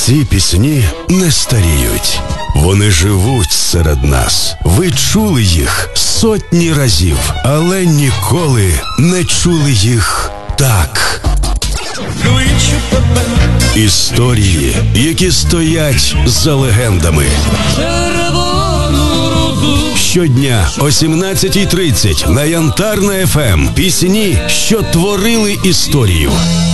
Ці пісні не старіють. Вони живуть серед нас. Ви чули їх сотні разів, але ніколи не чули їх так. Історії, які стоять за легендами. Щодня о 17:30 на Янтарна ФМ. Пісні, що творили історію.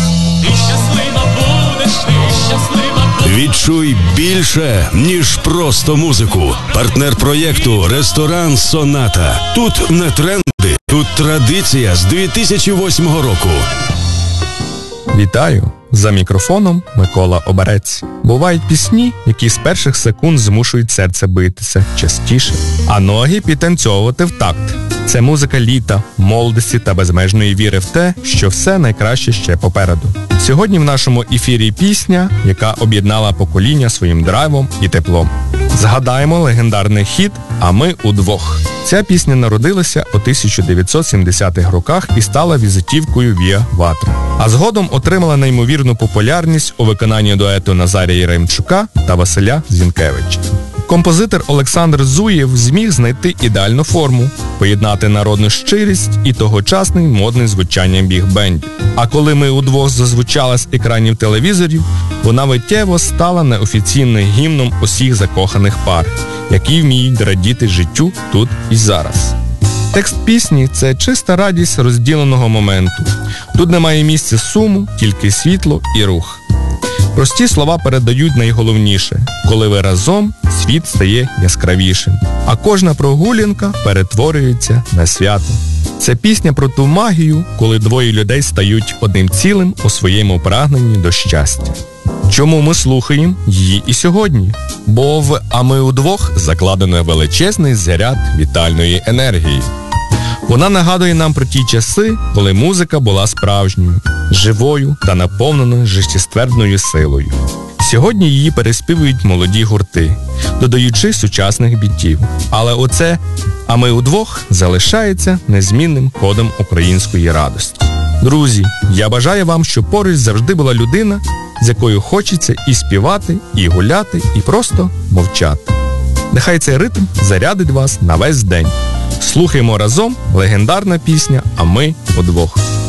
Відчуй більше, ніж просто музику. Партнер проєкту «Ресторан Соната». Тут не тренди, тут традиція з 2008 року. Вітаю! За мікрофоном Микола Оберець. Бувають пісні, які з перших секунд змушують серце битися частіше, а ноги підтанцьовувати в такт. Це музика літа, молодості та безмежної віри в те, що все найкраще ще попереду. Сьогодні в нашому ефірі пісня, яка об'єднала покоління своїм драйвом і теплом. Згадаємо легендарний хіт «А ми удвох». Ця пісня народилася у 1970-х роках і стала візитівкою Віа Ватра. А згодом отримала неймовірну популярність у виконанні дуету Назарія Яремчука та Василя Зінкевича. Композитор Олександр Зуєв зміг знайти ідеальну форму, поєднати народну щирість і тогочасний модний звучання біг-бендів. А коли ми удвох зазвучали з екранів телевізорів, вона миттєво стала неофіційним гімном усіх закоханих пар, які вміють радіти життю тут і зараз. Текст пісні – це чиста радість розділеного моменту. Тут немає місця суму, тільки світло і рух. Прості слова передають найголовніше. Коли ви разом, світ стає яскравішим. А кожна прогулянка перетворюється на свято. Це пісня про ту магію, коли двоє людей стають одним цілим у своєму прагненні до щастя. Чому ми слухаємо її і сьогодні? Бо в «А ми удвох» закладено величезний заряд вітальної енергії. Вона нагадує нам про ті часи, коли музика була справжньою, живою та наповненою життєствердною силою. Сьогодні її переспівують молоді гурти, додаючи сучасних бітів. Але оце «А ми удвох» залишається незмінним кодом української радості. Друзі, я бажаю вам, щоб поруч завжди була людина, з якою хочеться і співати, і гуляти, і просто мовчати. Нехай цей ритм зарядить вас на весь день. Слухаймо разом легендарна пісня «А ми удвох».